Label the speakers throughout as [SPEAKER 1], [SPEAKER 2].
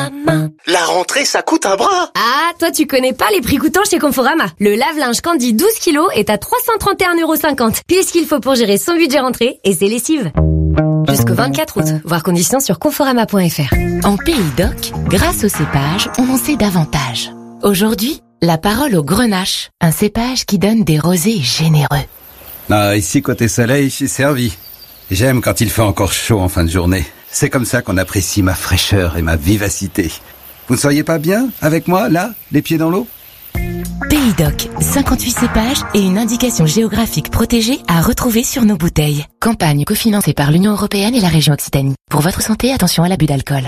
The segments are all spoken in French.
[SPEAKER 1] Conforama.
[SPEAKER 2] La rentrée, ça coûte un bras.
[SPEAKER 3] Ah, toi tu connais pas les prix coûtants chez Conforama. Le lave-linge Candy 12 kg est à 331,50€. Pile ce qu'il faut pour gérer son budget rentrée et ses lessives. Jusqu'au 24 août. Voir conditions sur conforama.fr.
[SPEAKER 1] En Pays d'Oc, grâce au cépage, on en sait davantage. Aujourd'hui, la parole au grenache, un cépage qui donne des rosés généreux.
[SPEAKER 4] Ah, ici, côté soleil, je suis servi. J'aime quand il fait encore chaud en fin de journée. C'est comme ça qu'on apprécie ma fraîcheur et ma vivacité. Vous ne seriez pas bien avec moi, là, les pieds dans l'eau ?
[SPEAKER 1] Pays d'Oc, 58 cépages et une indication géographique protégée à retrouver sur nos bouteilles. Campagne cofinancée par l'Union européenne et la région Occitanie. Pour votre santé, attention à l'abus d'alcool.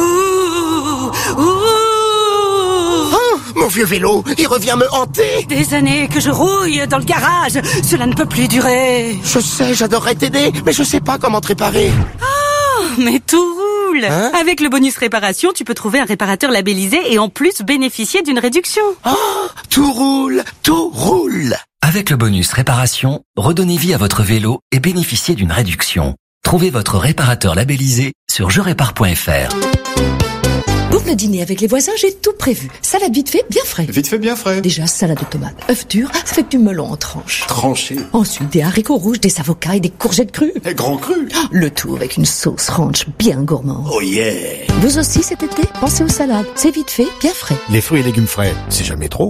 [SPEAKER 2] Mon vieux vélo, il revient me hanter.
[SPEAKER 5] Des années que je rouille dans le garage. Cela ne peut plus durer.
[SPEAKER 2] Je sais, j'adorerais t'aider, mais je sais pas comment te réparer.
[SPEAKER 5] Oh, mais tout roule.
[SPEAKER 2] Hein?
[SPEAKER 5] Avec le bonus réparation, tu peux trouver un réparateur labellisé et en plus bénéficier d'une réduction.
[SPEAKER 2] Oh, tout roule, tout roule.
[SPEAKER 6] Avec le bonus réparation, redonnez vie à votre vélo et bénéficiez d'une réduction. Trouvez votre réparateur labellisé sur jerépare.fr.
[SPEAKER 7] Pour le dîner avec les voisins, j'ai tout prévu. Salade vite fait, bien frais.
[SPEAKER 8] Vite fait, bien frais.
[SPEAKER 7] Déjà, salade de tomates, œufs durs, avec du melon en tranches.
[SPEAKER 8] Tranché.
[SPEAKER 7] Ensuite, des haricots rouges, des avocats et des courgettes crues.
[SPEAKER 8] Et grand cru.
[SPEAKER 7] Le tout avec une sauce ranch bien gourmande.
[SPEAKER 2] Oh yeah.
[SPEAKER 7] Vous aussi, cet été, pensez aux salades. C'est vite fait, bien frais.
[SPEAKER 8] Les fruits et légumes frais, c'est jamais trop.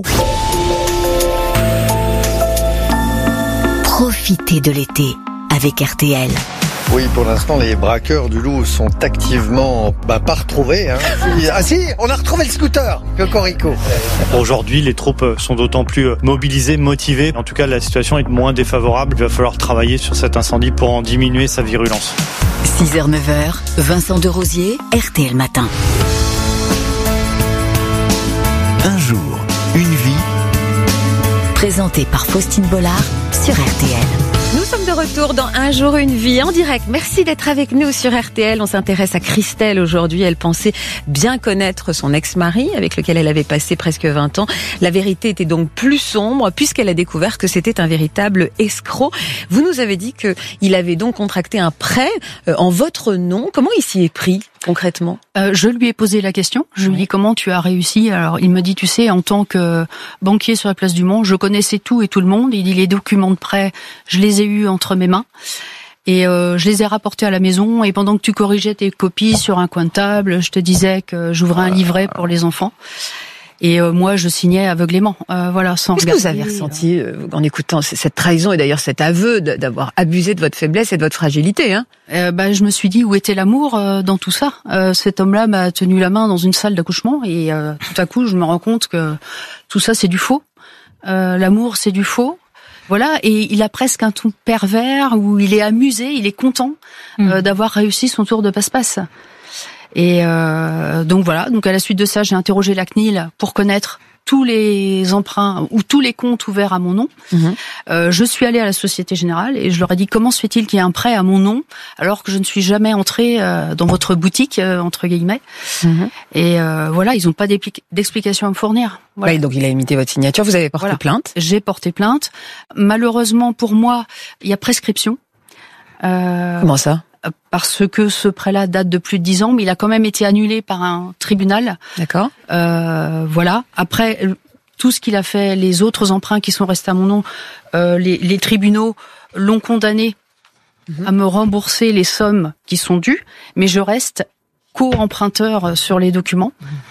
[SPEAKER 1] Profitez de l'été avec RTL.
[SPEAKER 9] Oui, pour l'instant, les braqueurs du loup sont activement pas retrouvés. Hein. Ah si, on a retrouvé le scooter, Cocorico.
[SPEAKER 10] Aujourd'hui, les troupes sont d'autant plus mobilisées, motivées. En tout cas, la situation est moins défavorable. Il va falloir travailler sur cet incendie pour en diminuer sa virulence.
[SPEAKER 1] 6h, 9h, Vincent de Rosier, RTL Matin.
[SPEAKER 6] Un jour, une vie.
[SPEAKER 1] Présenté par Faustine Bollard sur RTL.
[SPEAKER 11] Nous sommes de retour dans Un jour, une vie en direct. Merci d'être avec nous sur RTL. On s'intéresse à Christelle aujourd'hui. Elle pensait bien connaître son ex-mari avec lequel elle avait passé presque 20 ans. La vérité était donc plus sombre puisqu'elle a découvert que c'était un véritable escroc. Vous nous avez dit qu'il avait donc contracté un prêt en votre nom. Comment il s'y est pris concrètement?
[SPEAKER 12] Je lui ai posé la question. Je lui ai dit comment tu as réussi. Alors il me dit, tu sais, en tant que banquier sur la place du Mont, je connaissais tout et tout le monde. Il dit les documents de prêt, je les ai eus entre mes mains. Et je les ai rapportés à la maison. Et pendant que tu corrigeais tes copies sur un coin de table, je te disais que j'ouvrais un livret pour les enfants. Et moi, je signais aveuglément, voilà, sans regarder.
[SPEAKER 11] Qu'est-ce que vous avez ressenti en écoutant cette trahison et d'ailleurs cet aveu d'avoir abusé de votre faiblesse et de votre fragilité, hein?
[SPEAKER 12] Je me suis dit où était l'amour dans tout ça. Cet homme-là m'a tenu la main dans une salle d'accouchement et tout à coup, je me rends compte que tout ça, c'est du faux. L'amour, c'est du faux. Voilà, et il a presque un ton pervers où il est amusé, il est content d'avoir réussi son tour de passe-passe. Et donc voilà, donc à la suite de ça, j'ai interrogé la CNIL pour connaître tous les emprunts ou tous les comptes ouverts à mon nom. Je suis allée à la Société Générale et je leur ai dit comment se fait-il qu'il y ait un prêt à mon nom alors que je ne suis jamais entrée dans votre boutique, entre guillemets. Et voilà, ils n'ont pas d'explication à me fournir. Voilà.
[SPEAKER 11] Oui, donc il a imité votre signature, vous avez porté plainte.
[SPEAKER 12] J'ai porté plainte. Malheureusement pour moi, il y a prescription.
[SPEAKER 11] Comment ça?
[SPEAKER 12] Parce que ce prêt-là date de plus de 10 ans, mais il a quand même été annulé par un tribunal.
[SPEAKER 11] D'accord.
[SPEAKER 12] Voilà. Après, tout ce qu'il a fait, les autres emprunts qui sont restés à mon nom, les tribunaux l'ont condamné à me rembourser les sommes qui sont dues, mais je reste co-emprunteur sur les documents.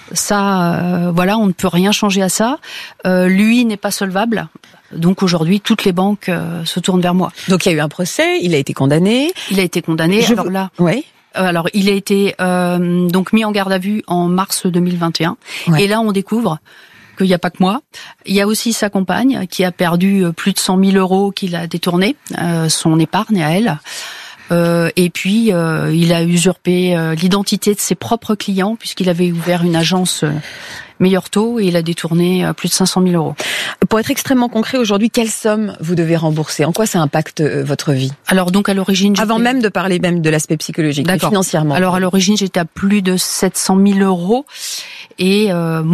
[SPEAKER 12] Ça, voilà, on ne peut rien changer à ça. Lui n'est pas solvable. Donc aujourd'hui, toutes les banques se tournent vers moi.
[SPEAKER 11] Donc il y a eu un procès, il a été condamné.
[SPEAKER 12] Il a été condamné. Alors là,
[SPEAKER 11] oui.
[SPEAKER 12] Alors il a été donc mis en garde à vue en mars 2021. Ouais. Et là, on découvre qu'il n'y a pas que moi. Il y a aussi sa compagne qui a perdu plus de 100 000 euros qu'il a détourné, son épargne à elle. Et puis il a usurpé l'identité de ses propres clients puisqu'il avait ouvert une agence meilleur taux et il a détourné plus de 500 000 euros.
[SPEAKER 11] Pour être extrêmement concret, aujourd'hui, quelle somme vous devez rembourser? En quoi ça impacte votre vie?
[SPEAKER 12] Alors donc à l'origine...
[SPEAKER 11] Avant même de parler même de l'aspect psychologique, mais financièrement.
[SPEAKER 12] Alors à l'origine, j'étais à plus de 700 000 euros et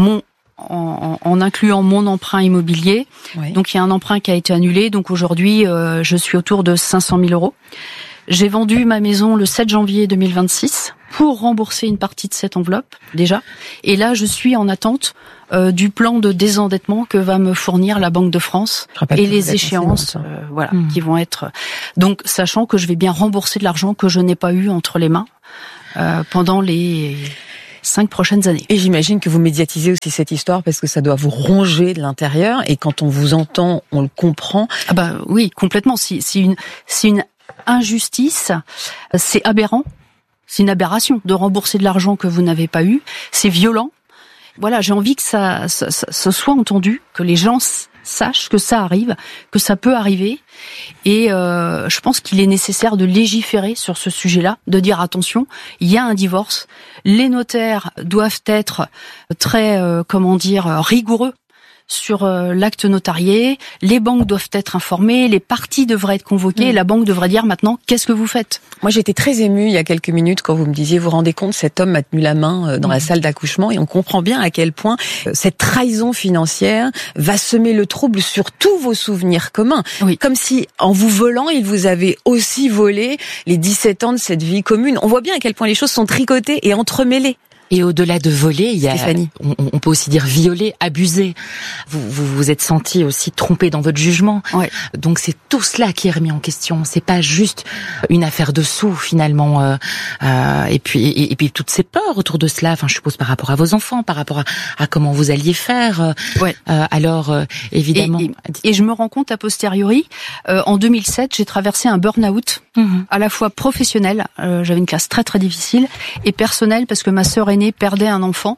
[SPEAKER 12] en incluant mon emprunt immobilier. Oui. Donc il y a un emprunt qui a été annulé. Donc aujourd'hui, je suis autour de 500 000 euros. J'ai vendu ma maison le 7 janvier 2026 pour rembourser une partie de cette enveloppe, déjà. Et là, je suis en attente du plan de désendettement que va me fournir la Banque de France et les échéances qui vont être... Donc, sachant que je vais bien rembourser de l'argent que je n'ai pas eu entre les mains pendant les 5 prochaines années.
[SPEAKER 11] Et j'imagine que vous médiatisez aussi cette histoire parce que ça doit vous ronger de l'intérieur et quand on vous entend, on le comprend.
[SPEAKER 12] Ah bah oui, complètement. C'est une injustice, c'est aberrant. C'est une aberration de rembourser de l'argent que vous n'avez pas eu. C'est violent. Voilà, j'ai envie que ça soit entendu, que les gens sachent que ça arrive, que ça peut arriver. Et je pense qu'il est nécessaire de légiférer sur ce sujet-là, de dire attention, il y a un divorce. Les notaires doivent être très, rigoureux sur l'acte notarié, les banques doivent être informées, les parties devraient être convoquées, et la banque devrait dire maintenant, qu'est-ce que vous faites ?
[SPEAKER 11] Moi, j'étais très émue il y a quelques minutes quand vous me disiez, vous vous rendez compte, cet homme m'a tenu la main dans la salle d'accouchement, et on comprend bien à quel point cette trahison financière va semer le trouble sur tous vos souvenirs communs. Oui. Comme si, en vous volant, il vous avait aussi volé les 17 ans de cette vie commune. On voit bien à quel point les choses sont tricotées et entremêlées.
[SPEAKER 1] Et au-delà de voler, il y a, on peut aussi dire violer, abuser. Vous vous êtes senti aussi trompé dans votre jugement. Ouais. Donc c'est tout cela qui est remis en question. C'est pas juste une affaire de sous finalement. Et puis toutes ces peurs autour de cela. Enfin, je suppose par rapport à vos enfants, par rapport à comment vous alliez faire. Ouais. Alors évidemment.
[SPEAKER 12] Et je me rends compte a posteriori. En 2007, j'ai traversé un burn-out à la fois professionnel. J'avais une classe très très difficile et personnelle parce que ma sœur aînée perdait un enfant.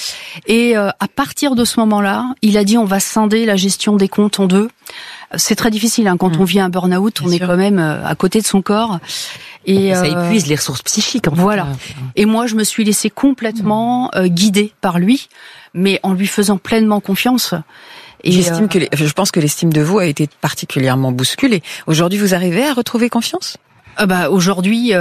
[SPEAKER 12] Et à partir de ce moment-là, il a dit on va scinder la gestion des comptes en deux. C'est très difficile quand on vit un burn-out, on est quand même à côté de son corps. Et
[SPEAKER 1] ça épuise les ressources psychiques.
[SPEAKER 12] Voilà. Et moi, je me suis laissée complètement guidée par lui, mais en lui faisant pleinement confiance.
[SPEAKER 11] Et je pense que l'estime de vous a été particulièrement bousculée. Aujourd'hui, vous arrivez à retrouver confiance ?
[SPEAKER 12] Aujourd'hui,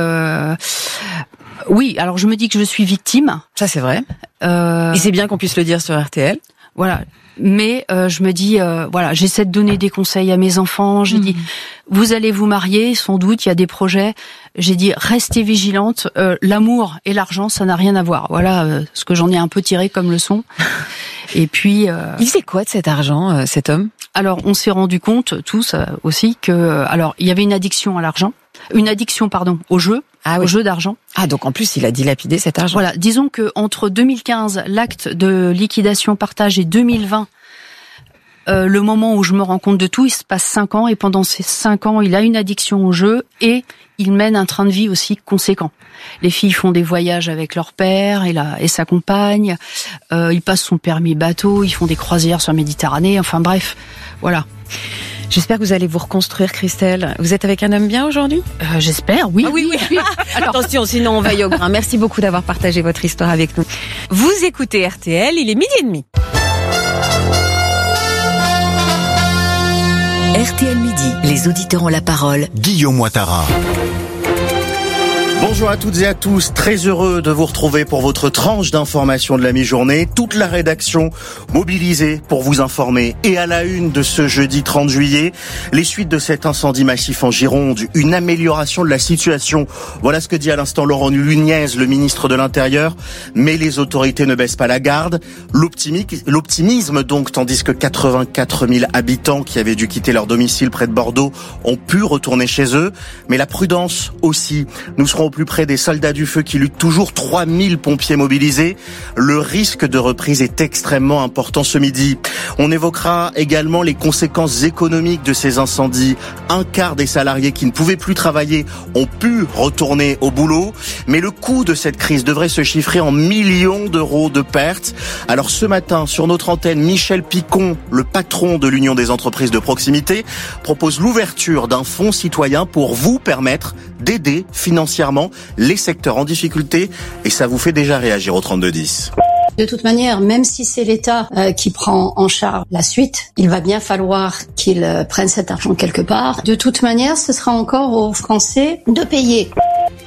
[SPEAKER 12] oui. Alors je me dis que je suis victime.
[SPEAKER 11] Ça c'est vrai. Et c'est bien qu'on puisse le dire sur RTL.
[SPEAKER 12] Voilà. Mais je me dis, j'essaie de donner des conseils à mes enfants. J'ai dit, vous allez vous marier, sans doute, il y a des projets. J'ai dit, restez vigilante. L'amour et l'argent, ça n'a rien à voir. Voilà ce que j'en ai un peu tiré comme leçon. Et puis,
[SPEAKER 11] il faisait quoi de cet argent, cet homme ?
[SPEAKER 12] Alors, on s'est rendu compte tous aussi que, il y avait une addiction à l'argent, au jeu. Au jeu d'argent.
[SPEAKER 11] Ah, donc en plus, il a dilapidé cet argent.
[SPEAKER 12] Voilà, disons que entre 2015, l'acte de liquidation partage, et 2020, le moment où je me rends compte de tout, il se passe 5 ans, et pendant ces 5 ans, il a une addiction au jeu, et il mène un train de vie aussi conséquent. Les filles font des voyages avec leur père et sa compagne, il passe son permis bateau, ils font des croisières sur la Méditerranée, enfin bref, voilà.
[SPEAKER 11] J'espère que vous allez vous reconstruire, Christelle. Vous êtes avec un homme bien aujourd'hui ?
[SPEAKER 12] J'espère, oui.
[SPEAKER 11] Ah oui. Alors, attention, sinon on va y au grain. Merci beaucoup d'avoir partagé votre histoire avec nous. Vous écoutez RTL, il est 12h30.
[SPEAKER 13] RTL Midi, les auditeurs ont la parole.
[SPEAKER 2] Guillaume Ouattara. Bonjour à toutes et à tous, très heureux de vous retrouver pour votre tranche d'information de la mi-journée. Toute la rédaction mobilisée pour vous informer. Et à la une de ce jeudi 30 juillet, les suites de cet incendie massif en Gironde, une amélioration de la situation. Voilà ce que dit à l'instant Laurent Nunez, le ministre de l'Intérieur. Mais les autorités ne baissent pas la garde. L'optimisme donc, tandis que 84 000 habitants qui avaient dû quitter leur domicile près de Bordeaux ont pu retourner chez eux. Mais la prudence aussi. Nous serons au plus près des soldats du feu qui luttent toujours, 3000 pompiers mobilisés. Le risque de reprise est extrêmement important ce midi. On évoquera également les conséquences économiques de ces incendies. Un quart des salariés qui ne pouvaient plus travailler ont pu retourner au boulot. Mais le coût de cette crise devrait se chiffrer en millions d'euros de pertes. Alors ce matin, sur notre antenne, Michel Picon, le patron de l'Union des entreprises de proximité, propose l'ouverture d'un fonds citoyen pour vous permettre d'aider financièrement les secteurs en difficulté, et ça vous fait déjà réagir au 3210.
[SPEAKER 14] De toute manière, même si c'est l'État qui prend en charge la suite, il va bien falloir qu'il prenne cet argent quelque part. De toute manière, ce sera encore aux Français de payer.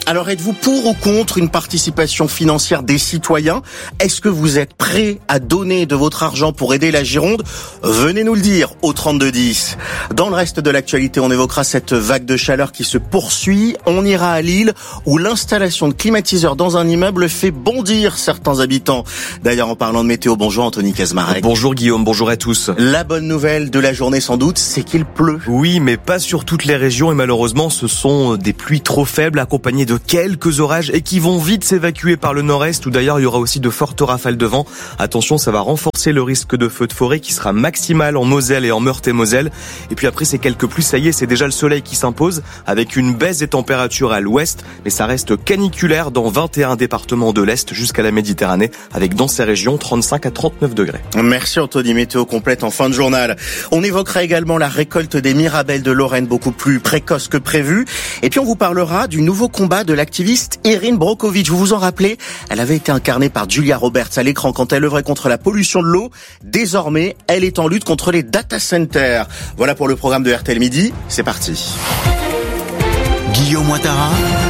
[SPEAKER 2] Alors êtes-vous pour ou contre une participation financière des citoyens ? Est-ce que vous êtes prêt à donner de votre argent pour aider la Gironde ? Venez nous le dire au 3210. Dans le reste de l'actualité, on évoquera cette vague de chaleur qui se poursuit. On ira à Lille où l'installation de climatiseurs dans un immeuble fait bondir certains habitants. D'ailleurs, en parlant de météo, bonjour Anthony Kazmarek.
[SPEAKER 15] Bonjour Guillaume, bonjour à tous.
[SPEAKER 2] La bonne nouvelle de la journée sans doute, c'est qu'il pleut.
[SPEAKER 15] Oui, mais pas sur toutes les régions et malheureusement ce sont des pluies trop faibles accompagnées de quelques orages et qui vont vite s'évacuer par le nord-est où d'ailleurs il y aura aussi de fortes rafales de vent. Attention, ça va renforcer le risque de feu de forêt qui sera maximal en Moselle et en Meurthe-et-Moselle. Et puis après ces quelques pluies, ça y est, c'est déjà le soleil qui s'impose avec une baisse des températures à l'ouest, mais ça reste caniculaire dans 21 départements de l'Est jusqu'à la Méditerranée avec dans ces régions 35 à 39 degrés.
[SPEAKER 2] Merci Anthony, météo complète en fin de journal. On évoquera également la récolte des mirabelles de Lorraine beaucoup plus précoce que prévu. Et puis on vous parlera du nouveau combat de l'activiste Erin Brockovich. Vous vous en rappelez ? Elle avait été incarnée par Julia Roberts à l'écran quand elle œuvrait contre la pollution de l'eau. Désormais, elle est en lutte contre les data centers. Voilà pour le programme de RTL Midi. C'est parti.
[SPEAKER 13] Guillaume Ouattara.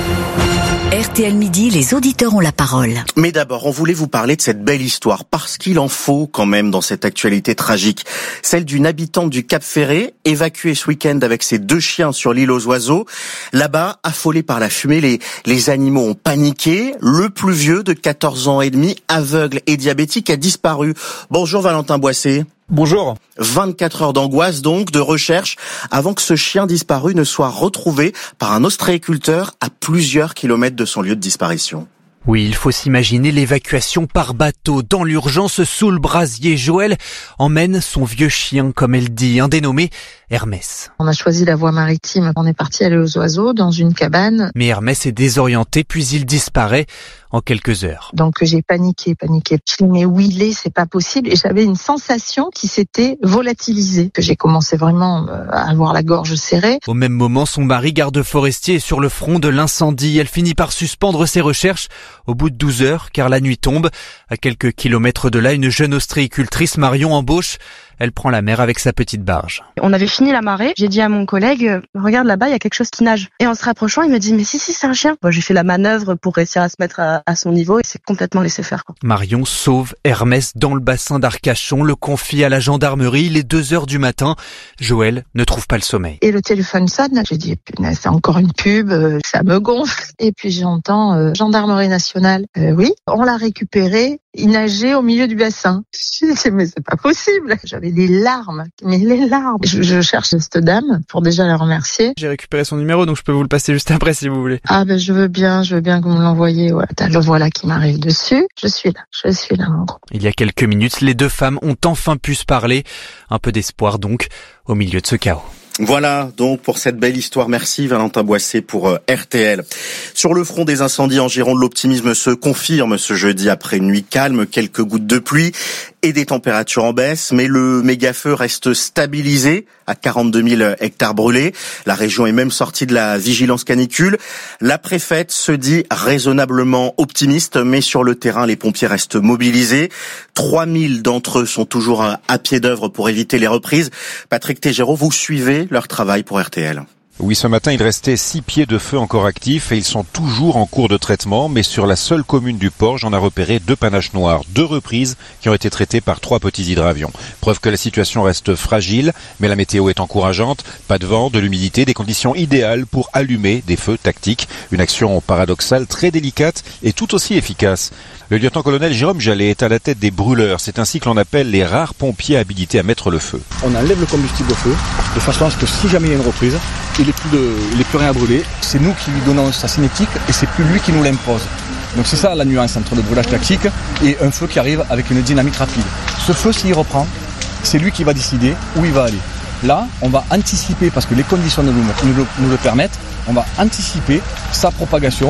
[SPEAKER 13] RTL Midi, les auditeurs ont la parole.
[SPEAKER 2] Mais d'abord, on voulait vous parler de cette belle histoire, parce qu'il en faut quand même dans cette actualité tragique. Celle d'une habitante du Cap Ferré, évacuée ce week-end avec ses 2 chiens sur l'île aux oiseaux. Là-bas, affolés par la fumée, les animaux ont paniqué. Le plus vieux, de 14 ans et demi, aveugle et diabétique, a disparu. Bonjour Valentin Boissé.
[SPEAKER 16] Bonjour.
[SPEAKER 2] 24 heures d'angoisse donc, de recherche, avant que ce chien disparu ne soit retrouvé par un ostréiculteur à plusieurs kilomètres de son lieu de disparition.
[SPEAKER 16] Oui, il faut s'imaginer l'évacuation par bateau. Dans l'urgence, sous le brasier, Joël emmène son vieux chien, comme elle dit, un dénommé Hermès.
[SPEAKER 17] On a choisi la voie maritime. On est parti aller aux oiseaux dans une cabane.
[SPEAKER 16] Mais Hermès est désorienté, puis il disparaît en quelques heures.
[SPEAKER 17] Donc j'ai paniqué. Je me dis, mais où il est, c'est pas possible. Et j'avais une sensation qui s'était volatilisée. Que j'ai commencé vraiment à avoir la gorge serrée.
[SPEAKER 16] Au même moment, son mari, garde forestier, est sur le front de l'incendie. Elle finit par suspendre ses recherches au bout de 12 heures, car la nuit tombe. À quelques kilomètres de là, une jeune ostréicultrice, Marion, embauche. Elle prend la mer avec sa petite barge.
[SPEAKER 18] On avait fini la marée. J'ai dit à mon collègue, regarde là-bas, il y a quelque chose qui nage. Et en se rapprochant, il me dit, mais si, c'est un chien. Bon, j'ai fait la manœuvre pour réussir à se mettre à son niveau et c'est complètement laissé faire, quoi.
[SPEAKER 16] Marion sauve Hermès dans le bassin d'Arcachon, le confie à la gendarmerie. Il est 2h du matin. Joël ne trouve pas le sommeil.
[SPEAKER 17] Et le téléphone sonne. J'ai dit, punaise, c'est encore une pub, ça me gonfle. Et puis j'entends gendarmerie nationale. Oui, on l'a récupéré. Il nageait au milieu du bassin. Je dis, mais c'est pas possible. J'avais des larmes, mais les larmes. Je cherche cette dame pour déjà la remercier.
[SPEAKER 16] J'ai récupéré son numéro, donc je peux vous le passer juste après si vous voulez.
[SPEAKER 17] Ah ben je veux bien que vous me l'envoyiez. Voilà, le voilà qui m'arrive dessus. Je suis là en gros.
[SPEAKER 16] Il y a quelques minutes, les 2 femmes ont enfin pu se parler. Un peu d'espoir donc, au milieu de ce chaos.
[SPEAKER 2] Voilà donc pour cette belle histoire. Merci Valentin Boissé pour RTL. Sur le front des incendies en Gironde, l'optimisme se confirme ce jeudi après une nuit calme, quelques gouttes de pluie et des températures en baisse, mais le méga-feu reste stabilisé à 42 000 hectares brûlés. La région est même sortie de la vigilance canicule. La préfète se dit raisonnablement optimiste, mais sur le terrain, les pompiers restent mobilisés. 3000 d'entre eux sont toujours à pied d'œuvre pour éviter les reprises. Patrick Tégéraud, vous suivez leur travail pour RTL.
[SPEAKER 19] Oui, ce matin, il restait 6 pieds de feu encore actifs et ils sont toujours en cours de traitement. Mais sur la seule commune du Porge, on a repéré 2 panaches noirs, 2 reprises qui ont été traitées par 3 petits hydravions. Preuve que la situation reste fragile, mais la météo est encourageante. Pas de vent, de l'humidité, des conditions idéales pour allumer des feux tactiques. Une action paradoxale, très délicate et tout aussi efficace. Le lieutenant-colonel Jérôme Jallet est à la tête des brûleurs. C'est ainsi que l'on appelle les rares pompiers habilités à mettre le feu.
[SPEAKER 20] On enlève le combustible au feu, de façon à ce que si jamais il y a une reprise, il n'est plus rien à brûler. C'est nous qui lui donnons sa cinétique et c'est plus lui qui nous l'impose. Donc c'est ça la nuance entre le brûlage classique et un feu qui arrive avec une dynamique rapide. Ce feu, s'il reprend, c'est lui qui va décider où il va aller. Là, on va anticiper, parce que les conditions nous le permettent, on va anticiper sa propagation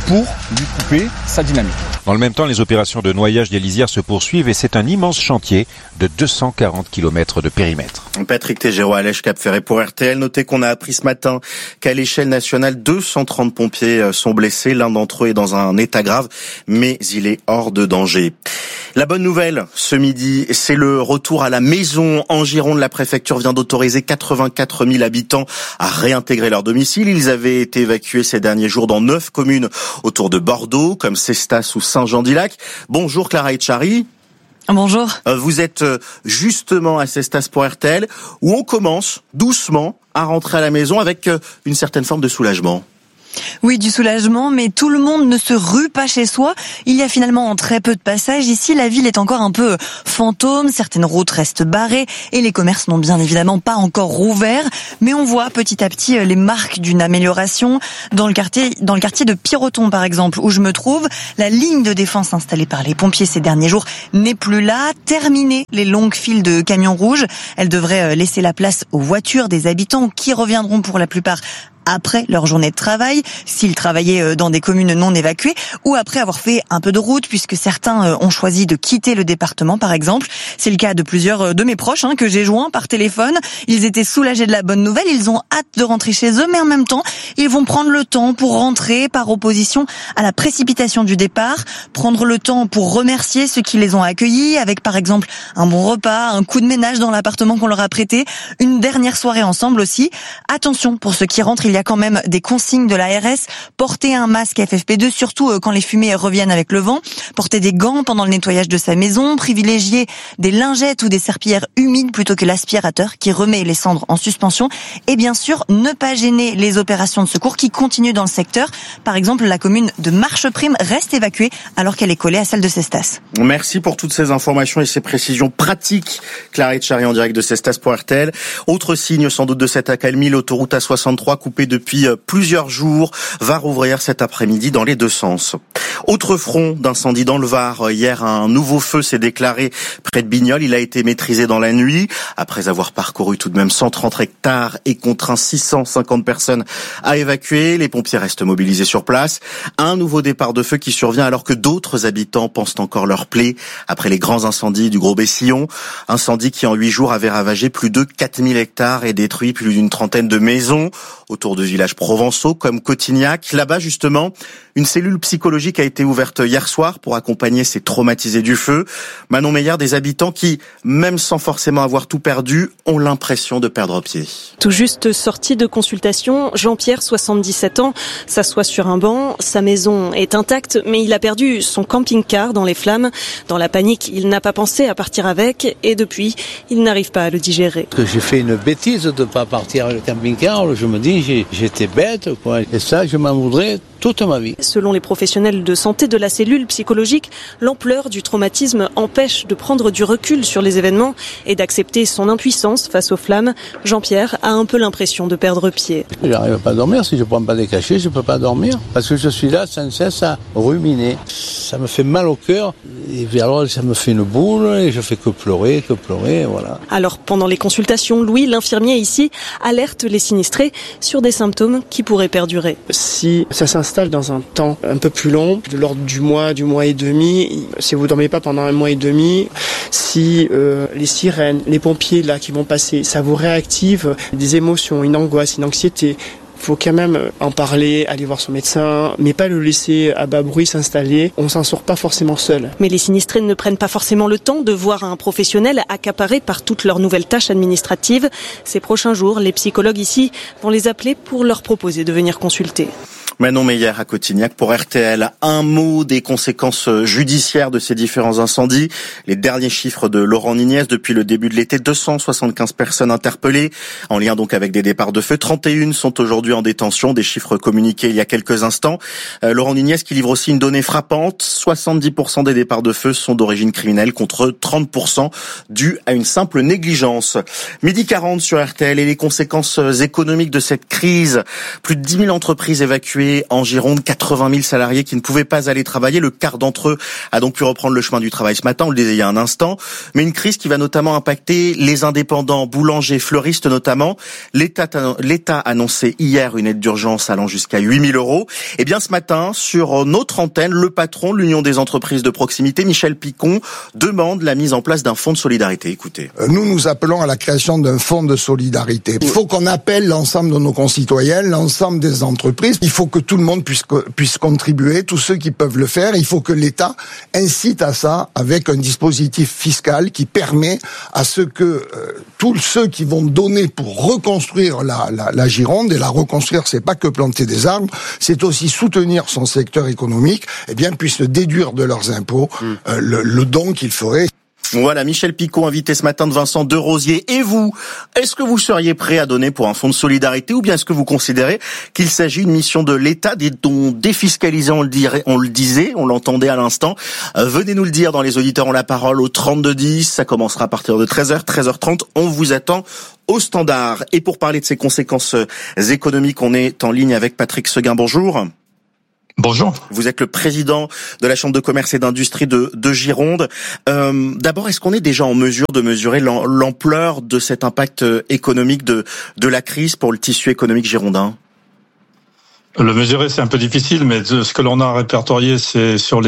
[SPEAKER 20] pour lui couper sa dynamique.
[SPEAKER 19] Dans le même temps, les opérations de noyage des lisières se poursuivent et c'est un immense chantier de 240 km de périmètre.
[SPEAKER 2] Patrick Tégéraud, Alèche Cap-Ferré pour RTL. Notez qu'on a appris ce matin qu'à l'échelle nationale, 230 pompiers sont blessés. L'un d'entre eux est dans un état grave, mais il est hors de danger. La bonne nouvelle, ce midi, c'est le retour à la maison en Gironde. La préfecture vient d'autoriser 84 000 habitants à réintégrer leur domicile. Ils avaient été évacués ces derniers jours dans 9 communes autour de Bordeaux, comme Cestas ou Saint-Jean-d'Ilac. Bonjour Clara Etchari.
[SPEAKER 21] Bonjour.
[SPEAKER 2] Vous êtes justement à Cestas pour RTL, où on commence doucement à rentrer à la maison avec une certaine forme de soulagement.
[SPEAKER 21] Oui, du soulagement, mais tout le monde ne se rue pas chez soi. Il y a finalement très peu de passages. Ici, la ville est encore un peu fantôme. Certaines routes restent barrées et les commerces n'ont bien évidemment pas encore rouvert. Mais on voit petit à petit les marques d'une amélioration. Dans le quartier de Piroton, par exemple, où je me trouve, la ligne de défense installée par les pompiers ces derniers jours n'est plus là. Terminées les longues files de camions rouges. Elle devrait laisser la place aux voitures des habitants qui reviendront pour la plupart après leur journée de travail, s'ils travaillaient dans des communes non évacuées, ou après avoir fait un peu de route, puisque certains ont choisi de quitter le département, par exemple. C'est le cas de plusieurs de mes proches que j'ai joints par téléphone. Ils étaient soulagés de la bonne nouvelle, ils ont hâte de rentrer chez eux, mais en même temps, ils vont prendre le temps pour rentrer par opposition à la précipitation du départ, prendre le temps pour remercier ceux qui les ont accueillis, avec par exemple un bon repas, un coup de ménage dans l'appartement qu'on leur a prêté, une dernière soirée ensemble aussi. Attention, pour ceux qui rentrent, il y a quand même des consignes de l'ARS. Porter un masque FFP2, surtout quand les fumées reviennent avec le vent. Porter des gants pendant le nettoyage de sa maison. Privilégier des lingettes ou des serpillères humides plutôt que l'aspirateur qui remet les cendres en suspension. Et bien sûr, ne pas gêner les opérations de secours qui continuent dans le secteur. Par exemple, la commune de Marcheprime reste évacuée alors qu'elle est collée à celle de Cestas.
[SPEAKER 2] Merci pour toutes ces informations et ces précisions pratiques. Clara Etchari en direct de Cestas pour RTL. Autre signe sans doute de cette accalmie, l'autoroute A63 coupée depuis plusieurs jours va rouvrir cet après-midi dans les deux sens. Autre front d'incendie dans le Var. Hier, un nouveau feu s'est déclaré près de Bignoles. Il a été maîtrisé dans la nuit. Après avoir parcouru tout de même 130 hectares et contraint 650 personnes à évacuer, les pompiers restent mobilisés sur place. Un nouveau départ de feu qui survient alors que d'autres habitants pansent encore leur plaie après les grands incendies du Gros-Bessillon. Incendie qui en 8 jours avait ravagé plus de 4000 hectares et détruit plus d'une trentaine de maisons autour de villages provençaux comme Cotignac. Là-bas, justement, une cellule psychologique a été ouverte hier soir pour accompagner ces traumatisés du feu. Manon Meyer, des habitants qui, même sans forcément avoir tout perdu, ont l'impression de perdre pied.
[SPEAKER 22] Tout juste sorti de consultation, Jean-Pierre, 77 ans, s'assoit sur un banc. Sa maison est intacte, mais il a perdu son camping-car dans les flammes. Dans la panique, il n'a pas pensé à partir avec et depuis, il n'arrive pas à le digérer.
[SPEAKER 23] J'ai fait une bêtise de ne pas partir avec le camping-car. Je me dis, j'étais bête, quoi. Et ça, je m'en voudrais toute ma vie.
[SPEAKER 22] Selon les professionnels de santé de la cellule psychologique, l'ampleur du traumatisme empêche de prendre du recul sur les événements et d'accepter son impuissance face aux flammes. Jean-Pierre a un peu l'impression de perdre pied.
[SPEAKER 23] Je n'arrive pas à dormir. Si je ne prends pas des cachets, je ne peux pas dormir. Parce que je suis là sans cesse à ruminer. Ça me fait mal au cœur. Et alors, ça me fait une boule et je fais que pleurer, voilà.
[SPEAKER 22] Alors, pendant les consultations, Louis, l'infirmier ici, alerte les sinistrés sur des symptômes qui pourraient perdurer.
[SPEAKER 24] Si ça s'installe dans un temps un peu plus long, de l'ordre du mois et demi, si vous dormez pas pendant un mois et demi, si les sirènes, les pompiers là qui vont passer, ça vous réactive des émotions, une angoisse, une anxiété, faut quand même en parler, aller voir son médecin, mais pas le laisser à bas bruit s'installer. On s'en sort pas forcément seul.
[SPEAKER 22] Mais les sinistrés ne prennent pas forcément le temps de voir un professionnel accaparé par toutes leurs nouvelles tâches administratives. Ces prochains jours, les psychologues ici vont les appeler pour leur proposer de venir consulter.
[SPEAKER 2] Manon Meyer à Cotignac pour RTL. Un mot des conséquences judiciaires de ces différents incendies. Les derniers chiffres de Laurent Nignès depuis le début de l'été, 275 personnes interpellées en lien donc avec des départs de feu. 31 sont aujourd'hui en détention, des chiffres communiqués il y a quelques instants. Laurent Nignès qui livre aussi une donnée frappante. 70% des départs de feu sont d'origine criminelle contre 30% dus à une simple négligence. 12h40 sur RTL et les conséquences économiques de cette crise. Plus de 10 000 entreprises évacuées évacués en Gironde, 80 000 salariés qui ne pouvaient pas aller travailler. Le quart d'entre eux a donc pu reprendre le chemin du travail ce matin, on le disait il y a un instant. Mais une crise qui va notamment impacter les indépendants, boulangers, fleuristes notamment. L'État a annoncé hier une aide d'urgence allant jusqu'à 8 000 €. Et bien ce matin, sur notre antenne, le patron de l'Union des entreprises de proximité, Michel Picon, demande la mise en place d'un fonds de solidarité. Écoutez.
[SPEAKER 3] Nous appelons à la création d'un fonds de solidarité. Il faut qu'on appelle l'ensemble de nos concitoyens, l'ensemble des entreprises. Il faut que tout le monde puisse contribuer, tous ceux qui peuvent le faire. Il faut que l'État incite à ça avec un dispositif fiscal qui permet à ce que tous ceux qui vont donner pour reconstruire la Gironde, et la reconstruire, c'est pas que planter des arbres, c'est aussi soutenir son secteur économique, eh bien puissent déduire de leurs impôts le don qu'ils feraient.
[SPEAKER 2] Voilà, Michel Picot, invité ce matin de Vincent Derosier. Et vous, est-ce que vous seriez prêt à donner pour un fonds de solidarité, ou bien est-ce que vous considérez qu'il s'agit d'une mission de l'État, des dons défiscalisés, on le disait, on l'entendait à l'instant. Venez nous le dire dans Les Auditeurs ont la parole au 3210, ça commencera à partir de 13h, 13h30, on vous attend au standard. Et pour parler de ces conséquences économiques, on est en ligne avec Patrick Seguin, bonjour.
[SPEAKER 4] Bonjour.
[SPEAKER 2] Vous êtes le président de la Chambre de commerce et d'industrie de Gironde. D'abord, est-ce qu'on est déjà en mesure de mesurer l'ampleur de cet impact économique de la crise pour le tissu économique girondin ?
[SPEAKER 4] Le mesurer, c'est un peu difficile, mais ce que l'on a répertorié, c'est sur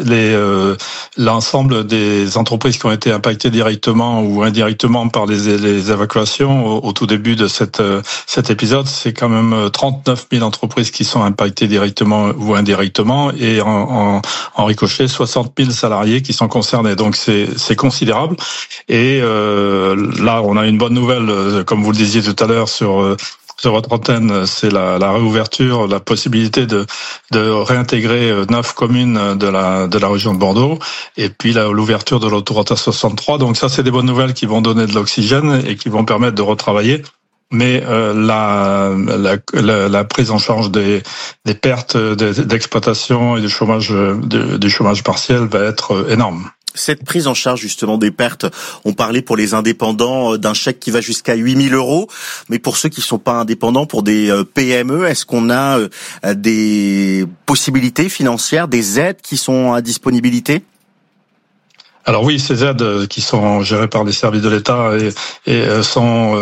[SPEAKER 4] l'ensemble des entreprises qui ont été impactées directement ou indirectement par les évacuations au tout début de cet épisode. C'est quand même 39 000 entreprises qui sont impactées directement ou indirectement, et en ricochet 60 000 salariés qui sont concernés. Donc c'est considérable. Et là, on a une bonne nouvelle, comme vous le disiez tout à l'heure sur votre antenne, c'est la réouverture, la possibilité de réintégrer 9 communes de la région de Bordeaux, et puis l'ouverture de l'autoroute A63. Donc ça, c'est des bonnes nouvelles qui vont donner de l'oxygène et qui vont permettre de retravailler. Mais la prise en charge des pertes d'exploitation et du chômage partiel va être énorme.
[SPEAKER 2] Cette prise en charge justement des pertes, on parlait pour les indépendants d'un chèque qui va jusqu'à 8 000 €, mais pour ceux qui sont pas indépendants, pour des PME, est-ce qu'on a des possibilités financières, des aides qui sont à disponibilité ?
[SPEAKER 4] Alors oui, ces aides qui sont gérées par les services de l'État et sont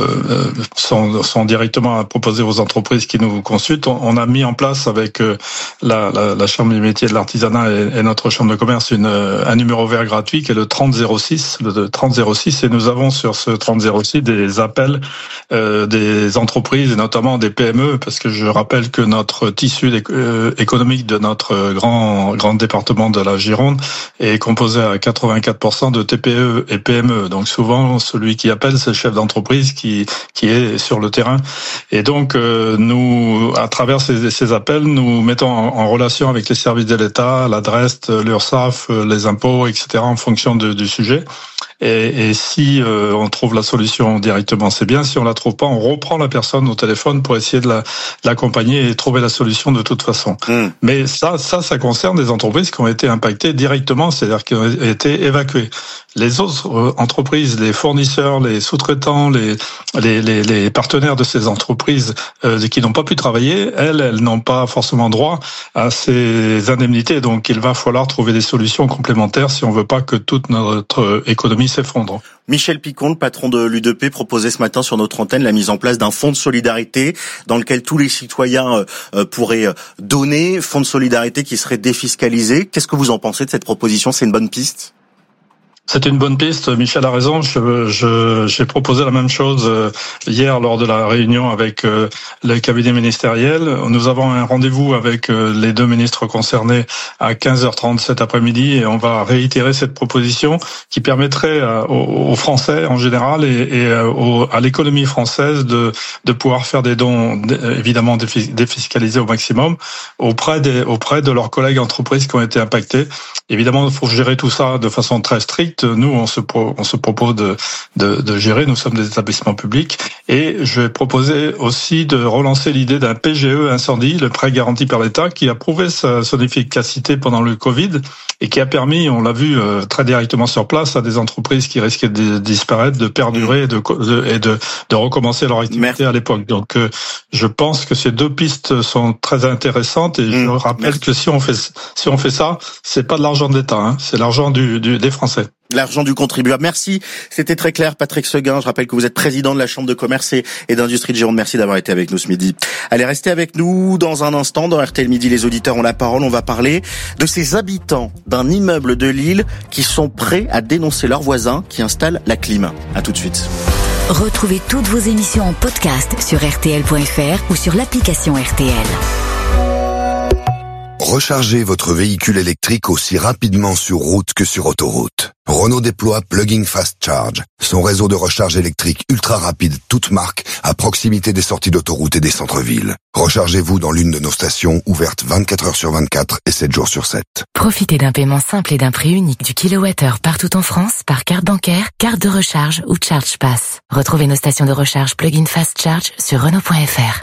[SPEAKER 4] directement proposées aux entreprises qui nous consultent. On a mis en place avec la Chambre des métiers de l'artisanat et notre Chambre de commerce un numéro vert gratuit qui est le 3006, et nous avons sur ce 3006 des appels des entreprises et notamment des PME, parce que je rappelle que notre tissu économique de notre grand département de la Gironde est composé à 84% de TPE et PME. Donc souvent, celui qui appelle, c'est le chef d'entreprise qui est sur le terrain. Et donc, nous, à travers ces appels, nous mettons en relation avec les services de l'État, la DREST, l'URSSAF, les impôts, etc., en fonction du sujet. Et si on trouve la solution directement, c'est bien. Si on la trouve pas, on reprend la personne au téléphone pour essayer de l'accompagner et trouver la solution de toute façon. Mais ça concerne des entreprises qui ont été impactées directement, c'est-à-dire qui ont été évacuées. Les autres entreprises, les fournisseurs, les sous-traitants, les partenaires de ces entreprises qui n'ont pas pu travailler, elles n'ont pas forcément droit à ces indemnités. Donc il va falloir trouver des solutions complémentaires si on veut pas que toute notre économie s'effondre.
[SPEAKER 2] Michel Picon, le patron de l'UDP, proposait ce matin sur notre antenne la mise en place d'un fonds de solidarité dans lequel tous les citoyens pourraient donner, fonds de solidarité qui serait défiscalisé. Qu'est-ce que vous en pensez de cette proposition ? C'est une bonne piste ?
[SPEAKER 4] C'est une bonne piste. Michel a raison. J'ai proposé la même chose hier lors de la réunion avec le cabinet ministériel. Nous avons un rendez-vous avec les deux ministres concernés à 15h30 cet après-midi, et on va réitérer cette proposition qui permettrait aux Français en général et à l'économie française de pouvoir faire des dons évidemment défiscalisés au maximum auprès de leurs collègues entreprises qui ont été impactés. Évidemment, il faut gérer tout ça de façon très stricte. direct, nous, on se propose de gérer. Nous sommes des établissements publics. Et je vais proposer aussi de relancer l'idée d'un PGE incendie, le prêt garanti par l'État, qui a prouvé son efficacité pendant le Covid et qui a permis, on l'a vu très directement sur place, à des entreprises qui risquaient de disparaître, de perdurer et de recommencer leur activité à l'époque. Donc, je pense que ces deux pistes sont très intéressantes et je rappelle que si on fait ça, c'est pas de l'argent de l'État, hein, c'est l'argent des Français.
[SPEAKER 2] L'argent du contribuable. Merci. C'était très clair, Patrick Seguin. Je rappelle que vous êtes président de la Chambre de commerce et d'industrie de Gironde. Merci d'avoir été avec nous ce midi. Allez, restez avec nous dans un instant. Dans RTL Midi, les auditeurs ont la parole. On va parler de ces habitants d'un immeuble de Lille qui sont prêts à dénoncer leurs voisins qui installent la clim. À tout de suite.
[SPEAKER 13] Retrouvez toutes vos émissions en podcast sur rtl.fr ou sur l'application RTL.
[SPEAKER 5] Rechargez votre véhicule électrique aussi rapidement sur route que sur autoroute. Renault déploie Plug-in Fast Charge, son réseau de recharge électrique ultra rapide toute marque à proximité des sorties d'autoroute et des centres-villes. Rechargez-vous dans l'une de nos stations ouvertes 24 heures sur 24 et 7 jours sur 7.
[SPEAKER 1] Profitez d'un paiement simple et d'un prix unique du kilowattheure partout en France par carte bancaire, carte de recharge ou Charge Pass. Retrouvez nos stations de recharge Plug-in Fast Charge sur Renault.fr.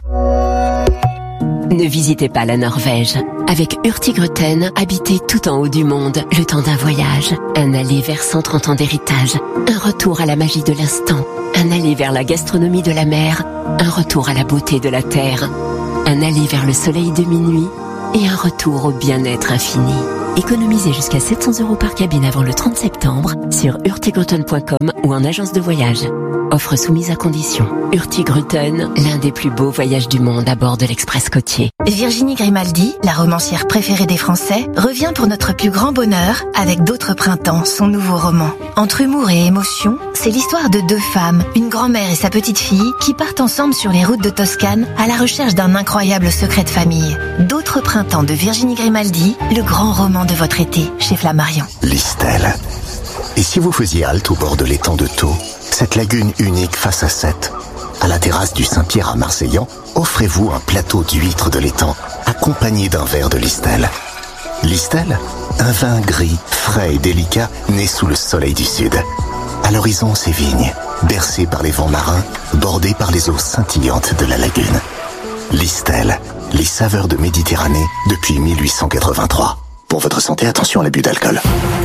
[SPEAKER 7] Ne visitez pas la Norvège. Avec Hurtigruten, habitez tout en haut du monde, le temps d'un voyage. Un aller vers 130 ans d'héritage. Un retour à la magie de l'instant. Un aller vers la gastronomie de la mer. Un retour à la beauté de la terre. Un aller vers le soleil de minuit. Et un retour au bien-être infini. Économisez jusqu'à 700 € par cabine avant le 30 septembre sur hurtigruten.com ou en agence de voyage. Offre soumise à condition. Hurtigruten, l'un des plus beaux voyages du monde à bord de l'Express côtier.
[SPEAKER 8] Virginie Grimaldi, la romancière préférée des Français, revient pour notre plus grand bonheur avec D'autres printemps, son nouveau roman. Entre humour et émotion, c'est l'histoire de deux femmes, une grand-mère et sa petite-fille, qui partent ensemble sur les routes de Toscane à la recherche d'un incroyable secret de famille. D'autres printemps de Virginie Grimaldi, le grand roman de votre été, chez Flammarion.
[SPEAKER 9] Listel. Et si vous faisiez halte au bord de l'étang de Thau, cette lagune unique face à Sète, à la terrasse du Saint-Pierre à Marseillan, offrez-vous un plateau d'huîtres de l'étang, accompagné d'un verre de Listel. Listel, un vin gris, frais et délicat, né sous le soleil du sud. À l'horizon, ces vignes, bercées par les vents marins, bordées par les eaux scintillantes de la lagune. Listel, les saveurs de Méditerranée depuis 1883. Pour votre santé, attention à l'abus d'alcool.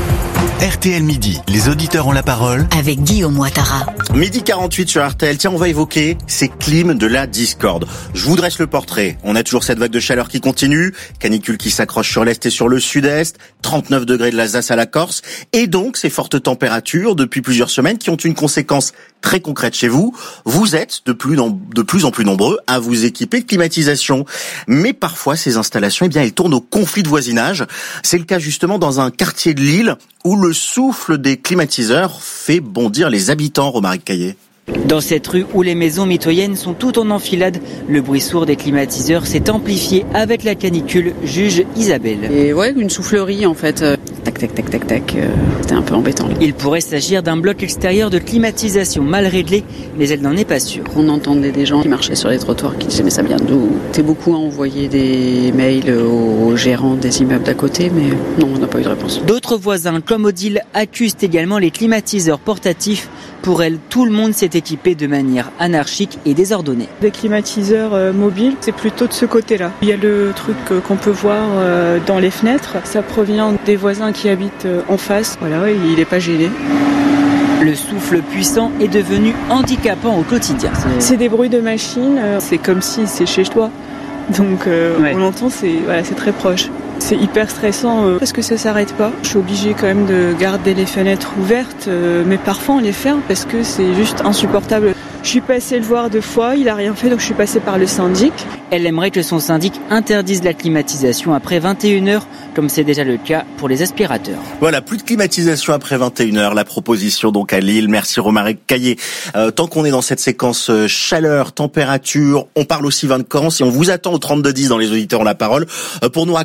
[SPEAKER 13] RTL Midi, les auditeurs ont la parole avec Guillaume Ouattara.
[SPEAKER 2] Midi 48 sur RTL. Tiens, on va évoquer ces clims de la discorde. Je vous dresse le portrait. On a toujours cette vague de chaleur qui continue, canicule qui s'accroche sur l'Est et sur le Sud-Est, 39 degrés de l'Alsace à la Corse, et donc ces fortes températures depuis plusieurs semaines qui ont une conséquence très concrète chez vous. Vous êtes de plus en plus nombreux à vous équiper de climatisation. Mais parfois, ces installations, elles tournent au conflit de voisinage. C'est le cas justement dans un quartier de Lille où le souffle des climatiseurs fait bondir les habitants, Romaric Caillé.
[SPEAKER 25] Dans cette rue où les maisons mitoyennes sont toutes en enfilade, le bruit sourd des climatiseurs s'est amplifié avec la canicule, juge Isabelle.
[SPEAKER 26] Et ouais, une soufflerie en fait. Tac, tac, tac, tac, tac. C'était un peu embêtant.
[SPEAKER 25] Il pourrait s'agir d'un bloc extérieur de climatisation mal réglé, mais elle n'en est pas sûre.
[SPEAKER 26] On entendait des gens qui marchaient sur les trottoirs qui disaient mais ça vient d'où ? T'es beaucoup à envoyer des mails aux gérants des immeubles d'à côté, mais non, on n'a pas eu de réponse.
[SPEAKER 25] D'autres voisins, comme Odile, accusent également les climatiseurs portatifs. Pour elle, tout le monde s'est équipé de manière anarchique et désordonnée.
[SPEAKER 27] Des climatiseurs mobiles, c'est plutôt de ce côté-là. Il y a le truc qu'on peut voir dans les fenêtres. Ça provient des voisins qui habitent en face. Voilà, il n'est pas gêné.
[SPEAKER 25] Le souffle puissant est devenu handicapant au quotidien.
[SPEAKER 27] C'est des bruits de machines, c'est comme si c'est chez toi. Donc on entend, c'est très proche. C'est hyper stressant parce que ça s'arrête pas. Je suis obligée quand même de garder les fenêtres ouvertes, mais parfois on les ferme parce que c'est juste insupportable. Je suis passée le voir 2 fois, il a rien fait, donc je suis passée par le syndic.
[SPEAKER 25] Elle aimerait que son syndic interdise la climatisation après 21h, comme c'est déjà le cas pour les aspirateurs.
[SPEAKER 2] Voilà, plus de climatisation après 21h, la proposition donc à Lille. Merci Romaric Caillé. Tant qu'on est dans cette séquence chaleur, température, on parle aussi vacances et on vous attend au 3210 dans les auditeurs ont la parole pour nous raconter un petit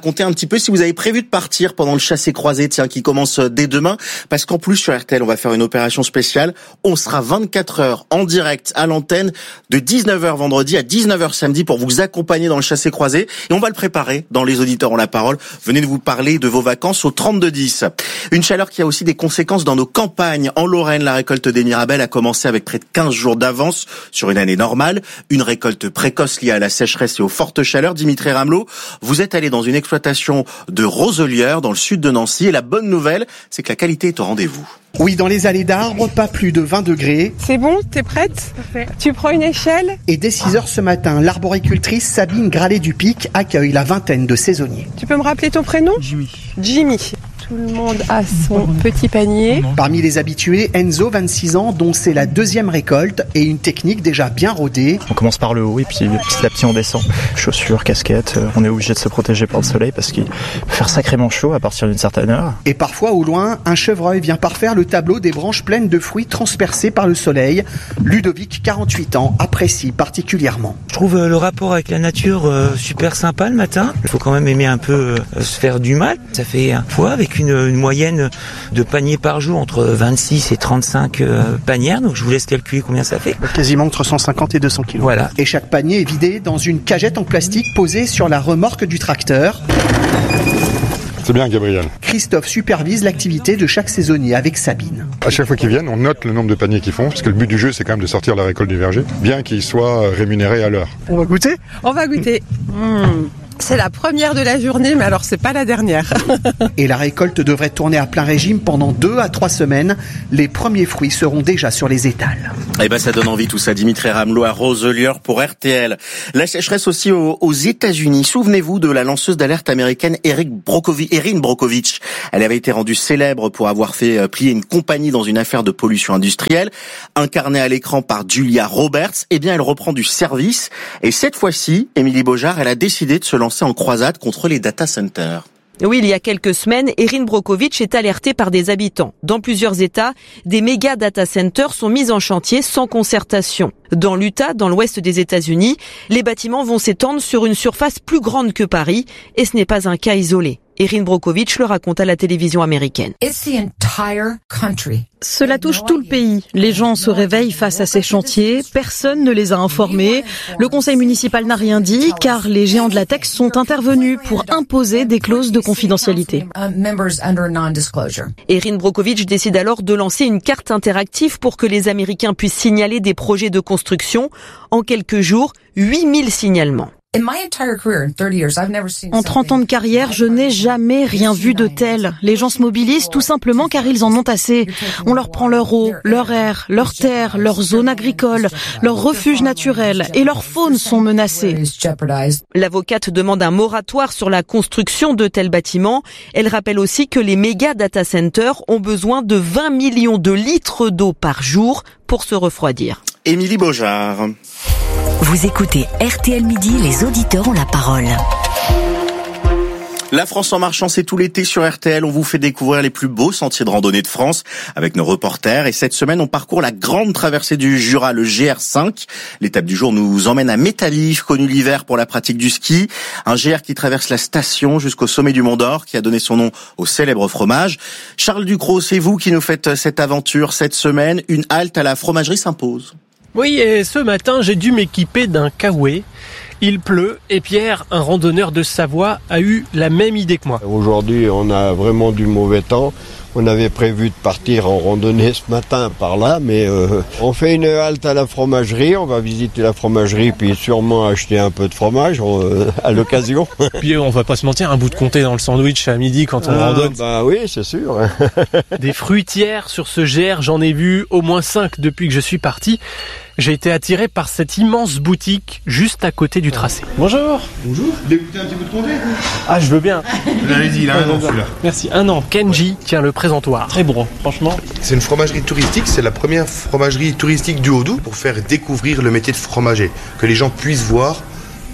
[SPEAKER 2] petit peu si vous avez prévu de partir pendant le chassé-croisé, qui commence dès demain, parce qu'en plus sur RTL, on va faire une opération spéciale. On sera 24 heures en direct à l'antenne de 19h vendredi à 19h samedi pour vous accompagner dans le chassé-croisé. Et on va le préparer dans Les Auditeurs ont la parole. Venez de vous parler de vos vacances au 32-10. Une chaleur qui a aussi des conséquences dans nos campagnes. En Lorraine, la récolte des mirabelles a commencé avec près de 15 jours d'avance sur une année normale. Une récolte précoce liée à la sécheresse et aux fortes chaleurs. Dimitri Ramelot, vous êtes allé dans une exploitation de Roselières dans le sud de Nancy. Et la bonne nouvelle, c'est que la qualité est au rendez-vous.
[SPEAKER 6] Oui, dans les allées d'arbres, pas plus de 20 degrés.
[SPEAKER 10] C'est bon, t'es prête ? Parfait. Tu prends une échelle ?
[SPEAKER 6] Et dès 6h ce matin, l'arboricultrice Sabine Gralet-Dupic accueille la vingtaine de saisonniers.
[SPEAKER 10] Tu peux me rappeler ton prénom ? Jimmy. Tout le monde a son petit panier.
[SPEAKER 6] Parmi les habitués, Enzo, 26 ans, dont c'est la deuxième récolte et une technique déjà bien rodée.
[SPEAKER 11] On commence par le haut et puis petit à petit on descend. Chaussures, casquettes, on est obligé de se protéger par le soleil parce qu'il peut faire sacrément chaud à partir d'une certaine heure.
[SPEAKER 6] Et parfois au loin, un chevreuil vient parfaire le tableau des branches pleines de fruits transpercés par le soleil. Ludovic, 48 ans, apprécie particulièrement.
[SPEAKER 12] Je trouve le rapport avec la nature super sympa le matin. Il faut quand même aimer un peu se faire du mal. Ça fait un fois avec une moyenne de paniers par jour entre 26 et 35 panières. Donc je vous laisse calculer combien ça fait.
[SPEAKER 6] Quasiment entre 150 et 200 kilos.
[SPEAKER 12] Voilà.
[SPEAKER 6] Et chaque panier est vidé dans une cagette en plastique posée sur la remorque du tracteur.
[SPEAKER 14] C'est bien, Gabriel.
[SPEAKER 6] Christophe supervise l'activité de chaque saisonnier avec Sabine.
[SPEAKER 14] À chaque fois qu'ils viennent, on note le nombre de paniers qu'ils font, parce que le but du jeu, c'est quand même de sortir la récolte du verger, bien qu'ils soient rémunérés à l'heure.
[SPEAKER 6] On va goûter ?
[SPEAKER 10] On va goûter. C'est la première de la journée, mais alors c'est pas la dernière.
[SPEAKER 6] Et la récolte devrait tourner à plein régime pendant 2 à 3 semaines. Les premiers fruits seront déjà sur les étals.
[SPEAKER 2] Eh ben, ça donne envie tout ça. Dimitri Ramelot à Roselières pour RTL. La sécheresse aussi aux États-Unis. Souvenez-vous de la lanceuse d'alerte américaine Erin Brockovich. Elle avait été rendue célèbre pour avoir fait plier une compagnie dans une affaire de pollution industrielle. Incarnée à l'écran par Julia Roberts, eh bien, elle reprend du service. Et cette fois-ci, Émilie Beaujard, elle a décidé de se lancer en croisade contre les data centers.
[SPEAKER 15] Oui, il y a quelques semaines, Erin Brockovich est alertée par des habitants. Dans plusieurs États, des méga data centers sont mis en chantier sans concertation. Dans l'Utah, dans l'ouest des États-Unis, les bâtiments vont s'étendre sur une surface plus grande que Paris, et ce n'est pas un cas isolé. Erin Brockovich le raconte à la télévision américaine.
[SPEAKER 18] Cela touche tout le pays. Les gens se réveillent face à ces chantiers, personne ne les a informés. Le conseil municipal n'a rien dit car les géants de la tech sont intervenus pour imposer des clauses de confidentialité.
[SPEAKER 15] Erin Brockovich décide alors de lancer une carte interactive pour que les Américains puissent signaler des projets de construction. En quelques jours, 8000 signalements.
[SPEAKER 18] En 30 ans de carrière, je n'ai jamais rien vu de tel. Les gens se mobilisent tout simplement car ils en ont assez. On leur prend leur eau, leur air, leurs terres, leurs zones agricoles, leurs refuges naturels et leurs faunes sont menacées.
[SPEAKER 15] L'avocate demande un moratoire sur la construction de tels bâtiments. Elle rappelle aussi que les méga data centers ont besoin de 20 millions de litres d'eau par jour pour se refroidir.
[SPEAKER 2] Émilie Beaujard.
[SPEAKER 13] Vous écoutez RTL Midi, les auditeurs ont la parole.
[SPEAKER 2] La France en marchant, c'est tout l'été sur RTL. On vous fait découvrir les plus beaux sentiers de randonnée de France avec nos reporters. Et cette semaine, on parcourt la grande traversée du Jura, le GR5. L'étape du jour nous emmène à Métallif, connu l'hiver pour la pratique du ski. Un GR qui traverse la station jusqu'au sommet du Mont d'Or, qui a donné son nom au célèbre fromage. Charles Ducrot, c'est vous qui nous faites cette aventure cette semaine. Une halte à la fromagerie s'impose.
[SPEAKER 28] Oui, et ce matin, j'ai dû m'équiper d'un kawaii. Il pleut et Pierre, un randonneur de Savoie, a eu la même idée que moi.
[SPEAKER 29] Aujourd'hui, on a vraiment du mauvais temps. On avait prévu de partir en randonnée ce matin par là, mais on fait une halte à la fromagerie. On va visiter la fromagerie, puis sûrement acheter un peu de fromage à l'occasion.
[SPEAKER 28] Puis on va pas se mentir, un bout de comté dans le sandwich à midi quand on randonne.
[SPEAKER 29] Bah oui, c'est sûr.
[SPEAKER 28] Des fruitières sur ce GR, j'en ai vu au moins 5 depuis que je suis parti. J'ai été attiré par cette immense boutique juste à côté du tracé. Bonjour.
[SPEAKER 29] Bonjour. Vous voulez goûter un petit bout de comté?
[SPEAKER 28] Ah, je veux bien.
[SPEAKER 29] Allez-y, il a un an celui-là.
[SPEAKER 28] Merci. Un an. Kenji tient le présentoir. Très bon, franchement.
[SPEAKER 30] C'est une fromagerie touristique. C'est la première fromagerie touristique du Haut-Doubs pour faire découvrir le métier de fromager. Que les gens puissent voir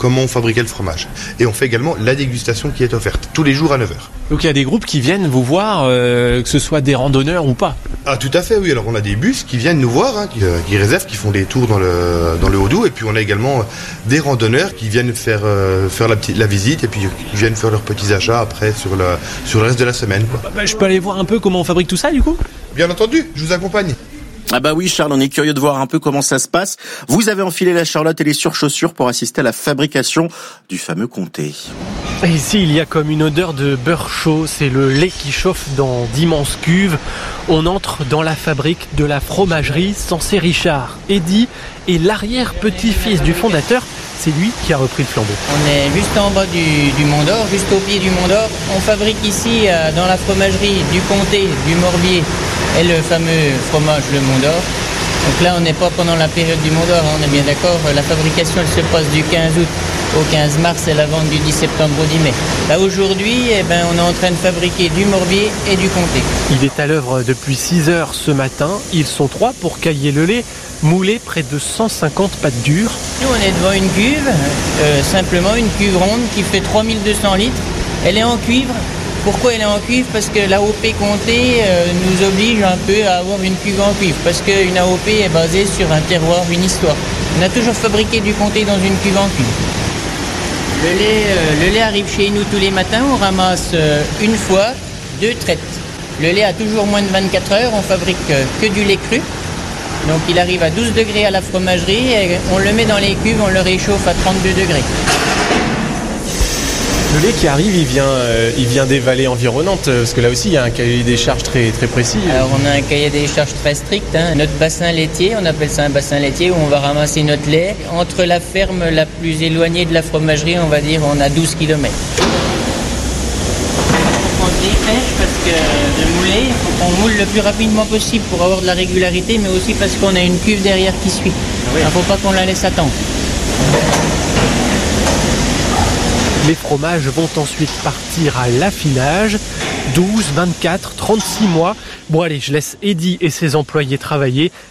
[SPEAKER 30] comment on fabriquait le fromage. Et on fait également la dégustation qui est offerte tous les jours à 9h.
[SPEAKER 28] Donc il y a des groupes qui viennent vous voir, que ce soit des randonneurs ou pas.
[SPEAKER 30] Ah tout à fait, oui. Alors on a des bus qui viennent nous voir, qui réservent, qui font des tours dans le Haut-Doubs. Et puis on a également des randonneurs qui viennent faire la visite et puis qui viennent faire leurs petits achats après sur le reste de la semaine.
[SPEAKER 28] Je peux aller voir un peu comment on fabrique tout ça du coup ?
[SPEAKER 30] Bien entendu, je vous accompagne.
[SPEAKER 2] Ah bah oui Charles, on est curieux de voir un peu comment ça se passe. Vous avez enfilé la charlotte et les surchaussures pour assister à la fabrication du fameux comté.
[SPEAKER 28] Et ici il y a comme une odeur de beurre chaud, c'est le lait qui chauffe dans d'immenses cuves. On entre dans la fabrique de la fromagerie Sensé Richard. Eddy est l'arrière-petit-fils du fondateur, c'est lui qui a repris le flambeau.
[SPEAKER 3] On est juste en bas du Mont d'Or, juste au pied du Mont d'Or. On fabrique ici dans la fromagerie du comté, du Morbier et le fameux fromage le Mont d'Or. Donc là on n'est pas pendant la période du Mont d'Or, on est bien d'accord. La fabrication elle se passe du 15 août au 15 mars et la vente du 10 septembre au 10 mai. Là aujourd'hui on est en train de fabriquer du Morbier et du comté.
[SPEAKER 28] Il est à l'œuvre depuis 6h ce matin. Ils sont 3 pour cailler le lait, moulé près de 150 pâtes dures.
[SPEAKER 3] Nous on est devant une cuve, simplement une cuve ronde qui fait 3200 litres. Elle est en cuivre. Pourquoi elle est en cuivre ? Parce que l'AOP comté nous oblige un peu à avoir une cuve en cuivre. Parce qu'une AOP est basée sur un terroir, une histoire. On a toujours fabriqué du comté dans une cuve en cuivre. Le lait arrive chez nous tous les matins. On ramasse une fois 2 traites. Le lait a toujours moins de 24 heures. On fabrique que du lait cru. Donc il arrive à 12 degrés à la fromagerie. Et on le met dans les cuves, on le réchauffe à 32 degrés.
[SPEAKER 28] Le lait qui arrive, il vient des vallées environnantes, parce que là aussi il y a un cahier des charges très, très précis.
[SPEAKER 3] Alors on a un cahier des charges très strict. Notre bassin laitier, on appelle ça un bassin laitier, où on va ramasser notre lait. Entre la ferme la plus éloignée de la fromagerie, on va dire, on a 12 km. On dépêche parce que de mouler, on moule le plus rapidement possible pour avoir de la régularité, mais aussi parce qu'on a une cuve derrière qui suit. Il ne faut pas qu'on la laisse attendre.
[SPEAKER 28] Les fromages vont ensuite partir à l'affinage, 12, 24, 36 mois. Bon allez, je laisse Eddy et ses employés travailler.